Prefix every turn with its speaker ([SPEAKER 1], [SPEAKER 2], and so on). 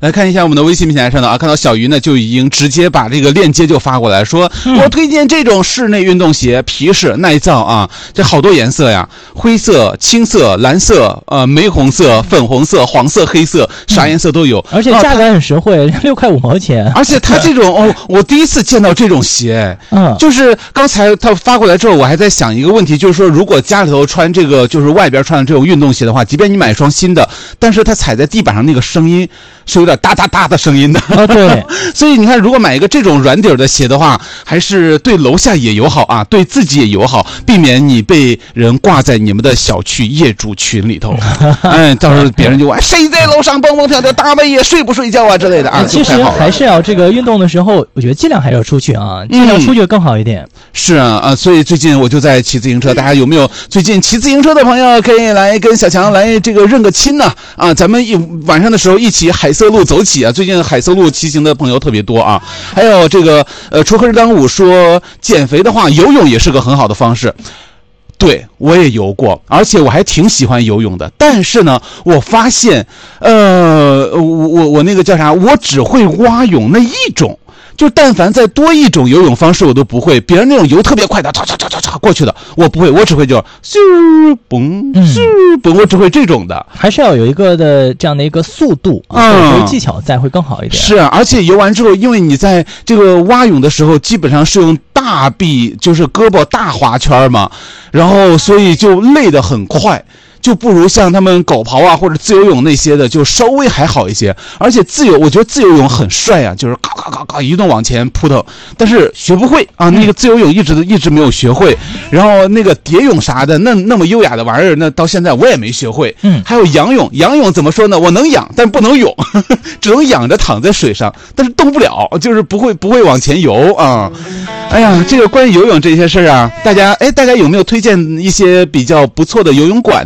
[SPEAKER 1] 来看一下我们的微信平台上的啊，看到小鱼呢就已经直接把这个链接就发过来，说我推荐这种室内运动鞋，皮实耐造啊，这好多颜色呀，灰色、青色、蓝色、玫红色、粉红色、黄色、黑色，啥颜色都有，
[SPEAKER 2] 而且价格很实惠，6块5毛钱。
[SPEAKER 1] 而且它这种我第一次见到这种鞋，就是刚才他发过来之后，我还在想一个问题，就是说如果家里头穿这个就是外边穿的这种运动鞋的话，即便你买一双新的，但是它踩在地板上那个声音是有点哒哒哒的声音的。
[SPEAKER 2] 对，
[SPEAKER 1] 所以你看，如果买一个这种软底的鞋的话，还是对楼下也友好啊，对自己也友好，避免你被人挂在你们的小区业主群里头。到时候别人就问谁在楼上蹦蹦跳跳，大半夜睡不睡觉啊之类的啊。
[SPEAKER 2] 其实还是要这个运动的时候，我觉得尽量还是要出去啊，尽量出去更好一点。
[SPEAKER 1] 是啊，所以最近我就在骑自行车，大家有没有最近骑自行车的朋友可以来跟小强来这个认个亲呢？啊，咱们晚上的时候一起海色路走起啊！最近海色路骑行的朋友特别多啊。还有这个锄禾日当午说减肥的话，游泳也是个很好的方式。对，我也游过，而且我还挺喜欢游泳的。但是呢，我发现，我那个叫啥，我只会蛙泳那一种。就但凡再多一种游泳方式我都不会，别人那种游特别快的嚓嚓嚓嚓嚓过去的我不会，我只会就咻嘣咻嘣，我只会这种的。
[SPEAKER 2] 还是要有一个的这样的一个速度啊，技巧在会更好一点。
[SPEAKER 1] 是啊，而且游完之后，因为你在这个蛙泳的时候基本上是用大臂，就是胳膊大划圈嘛，然后所以就累得很快。就不如像他们狗刨啊或者自由泳那些的就稍微还好一些，而且我觉得自由泳很帅啊，就是嘎嘎嘎嘎一顿往前扑腾，但是学不会啊，那个自由泳一直没有学会，然后那个蝶泳啥的那么优雅的玩意儿，那到现在我也没学会。还有仰泳怎么说呢？我能仰，但不能泳，只能仰着躺在水上，但是动不了，就是不会往前游啊。哎呀，这个关于游泳这些事儿啊，大家有没有推荐一些比较不错的游泳馆？